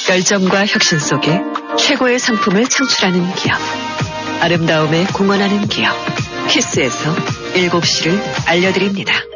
열정과 혁신 속에 최고의 상품을 창출하는 기업. 아름다움에 공헌하는 기업. 키스에서 7시를 알려드립니다.